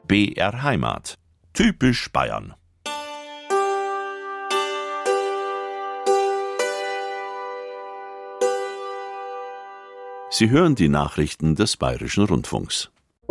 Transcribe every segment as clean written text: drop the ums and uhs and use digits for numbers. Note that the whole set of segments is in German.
BR Heimat. Typisch Bayern. Sie hören die Nachrichten des Bayerischen Rundfunks.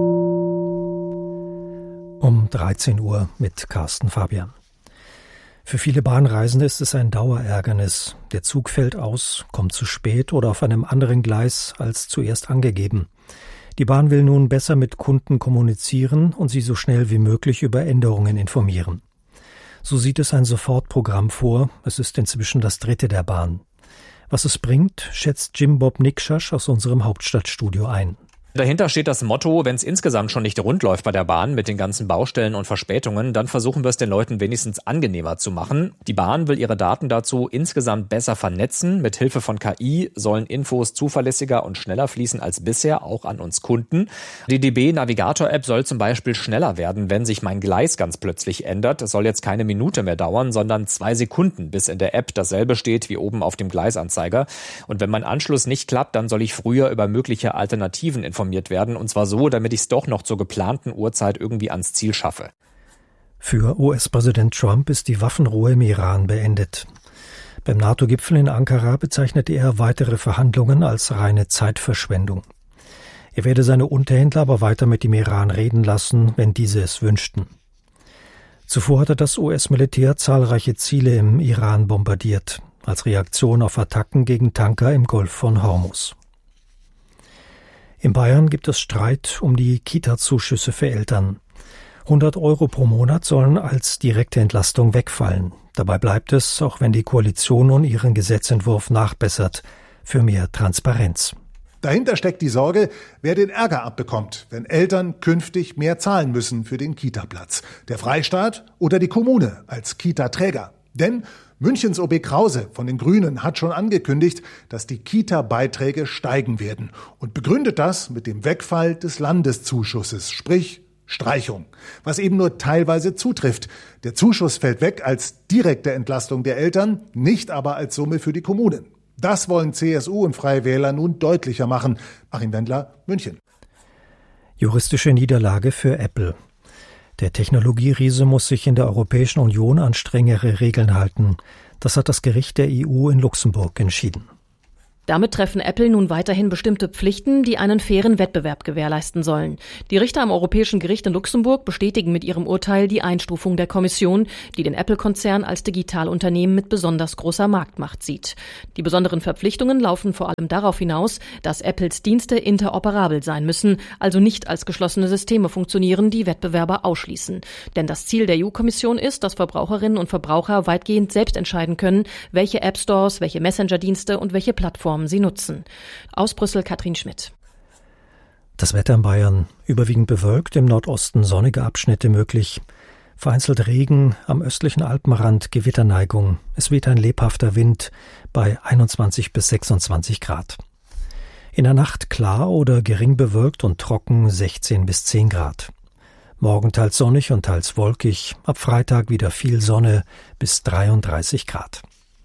Um 13 Uhr mit Carsten Fabian. Für viele Bahnreisende ist es ein Dauerärgernis. Der Zug fällt aus, kommt zu spät oder auf einem anderen Gleis als zuerst angegeben. Die Bahn will nun besser mit Kunden kommunizieren und sie so schnell wie möglich über Änderungen informieren. So sieht es ein Sofortprogramm vor. Es ist inzwischen das 3. der Bahn. Was es bringt, schätzt Jim Bob Nikschasch aus unserem Hauptstadtstudio ein. Dahinter steht das Motto, wenn es insgesamt schon nicht rund läuft bei der Bahn mit den ganzen Baustellen und Verspätungen, dann versuchen wir es den Leuten wenigstens angenehmer zu machen. Die Bahn will ihre Daten dazu insgesamt besser vernetzen. Mit Hilfe von KI sollen Infos zuverlässiger und schneller fließen als bisher, auch an uns Kunden. Die DB Navigator-App soll zum Beispiel schneller werden, wenn sich mein Gleis ganz plötzlich ändert. Es soll jetzt keine Minute mehr dauern, sondern 2 Sekunden, bis in der App dasselbe steht wie oben auf dem Gleisanzeiger. Und wenn mein Anschluss nicht klappt, dann soll ich früher über mögliche Alternativen informiert werden, und zwar so, damit ich es doch noch zur geplanten Uhrzeit irgendwie ans Ziel schaffe. Für US-Präsident Trump ist die Waffenruhe im Iran beendet. Beim NATO-Gipfel in Ankara bezeichnete er weitere Verhandlungen als reine Zeitverschwendung. Er werde seine Unterhändler aber weiter mit dem Iran reden lassen, wenn diese es wünschten. Zuvor hatte das US-Militär zahlreiche Ziele im Iran bombardiert, als Reaktion auf Attacken gegen Tanker im Golf von Hormuz. In Bayern gibt es Streit um die Kita-Zuschüsse für Eltern. 100 € pro Monat sollen als direkte Entlastung wegfallen. Dabei bleibt es, auch wenn die Koalition nun ihren Gesetzentwurf nachbessert, für mehr Transparenz. Dahinter steckt die Sorge, wer den Ärger abbekommt, wenn Eltern künftig mehr zahlen müssen für den Kita-Platz. Der Freistaat oder die Kommune als Kita-Träger. Denn Münchens OB Krause von den Grünen hat schon angekündigt, dass die Kita-Beiträge steigen werden und begründet das mit dem Wegfall des Landeszuschusses, sprich Streichung, was eben nur teilweise zutrifft. Der Zuschuss fällt weg als direkte Entlastung der Eltern, nicht aber als Summe für die Kommunen. Das wollen CSU und Freie Wähler nun deutlicher machen. Achim Wendler, München. Juristische Niederlage für Apple. Der Technologieriese muss sich in der Europäischen Union an strengere Regeln halten. Das hat das Gericht der EU in Luxemburg entschieden. Damit treffen Apple nun weiterhin bestimmte Pflichten, die einen fairen Wettbewerb gewährleisten sollen. Die Richter am Europäischen Gericht in Luxemburg bestätigen mit ihrem Urteil die Einstufung der Kommission, die den Apple-Konzern als Digitalunternehmen mit besonders großer Marktmacht sieht. Die besonderen Verpflichtungen laufen vor allem darauf hinaus, dass Apples Dienste interoperabel sein müssen, also nicht als geschlossene Systeme funktionieren, die Wettbewerber ausschließen. Denn das Ziel der EU-Kommission ist, dass Verbraucherinnen und Verbraucher weitgehend selbst entscheiden können, welche App-Stores, welche Messenger-Dienste und welche Plattformen sie nutzen. Aus Brüssel Katrin Schmidt. Das Wetter in Bayern überwiegend bewölkt, im Nordosten sonnige Abschnitte möglich. Vereinzelt Regen, am östlichen Alpenrand Gewitterneigung. Es weht ein lebhafter Wind bei 21 bis 26 Grad. In der Nacht klar oder gering bewölkt und trocken 16 bis 10 Grad. Morgen teils sonnig und teils wolkig. Ab Freitag wieder viel Sonne bis 33 Grad.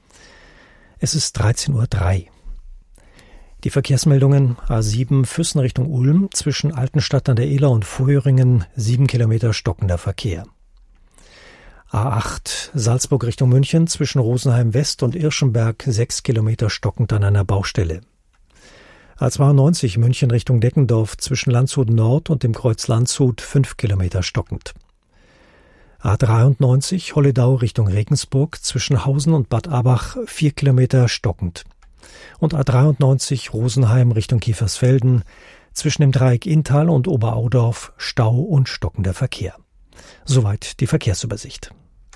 Es ist 13:03 Uhr. Die Verkehrsmeldungen: A7 Füssen Richtung Ulm, zwischen Altenstadt an der Iller und Vorhöringen 7 Kilometer stockender Verkehr. A8 Salzburg Richtung München, zwischen Rosenheim West und Irschenberg 6 Kilometer stockend an einer Baustelle. A92 München Richtung Deckendorf, zwischen Landshut Nord und dem Kreuz Landshut 5 Kilometer stockend. A93 Holledau Richtung Regensburg, zwischen Hausen und Bad Abach 4 Kilometer stockend. Und A93 Rosenheim Richtung Kiefersfelden, zwischen dem Dreieck Inntal und Oberaudorf Stau und stockender Verkehr. Soweit die Verkehrsübersicht.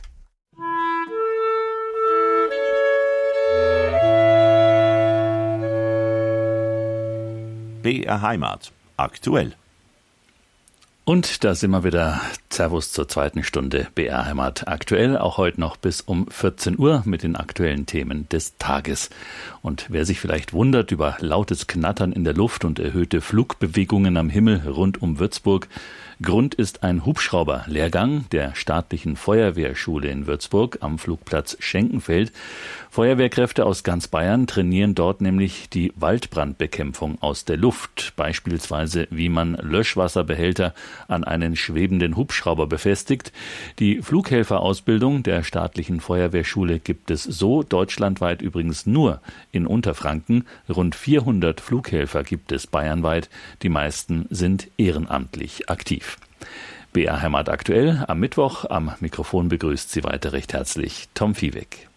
BR Heimat. Aktuell. Und da sind wir wieder. Servus zur zweiten Stunde BR Heimat aktuell, auch heute noch bis um 14 Uhr mit den aktuellen Themen des Tages. Und wer sich vielleicht wundert über lautes Knattern in der Luft und erhöhte Flugbewegungen am Himmel rund um Würzburg, Grund ist ein Hubschrauberlehrgang der staatlichen Feuerwehrschule in Würzburg am Flugplatz Schenkenfeld. Feuerwehrkräfte aus ganz Bayern trainieren dort nämlich die Waldbrandbekämpfung aus der Luft. Beispielsweise, wie man Löschwasserbehälter an einen schwebenden Hubschrauber befestigt. Die Flughelferausbildung der staatlichen Feuerwehrschule gibt es so deutschlandweit übrigens nur in Unterfranken. Rund 400 Flughelfer gibt es bayernweit. Die meisten sind ehrenamtlich aktiv. BR Heimat aktuell am Mittwoch. Am Mikrofon begrüßt Sie weiter recht herzlich Tom Viehweg.